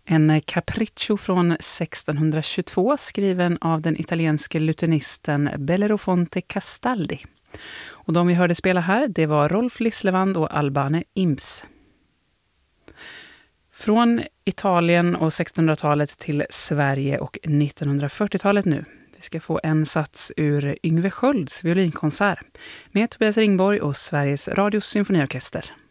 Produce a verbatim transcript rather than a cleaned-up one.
En capriccio från sextonhundratjugotvå skriven av den italienske lutenisten Bellerofonte Castaldi. Och de vi hörde spela här, det var Rolf Lislevand och Albane Imps. Från Italien och sextonhundratalet till Sverige och nittonhundrafyrtiotalet nu. Vi ska få en sats ur Yngve Skölds violinkonsert med Tobias Ringborg och Sveriges Radios symfoniorkester.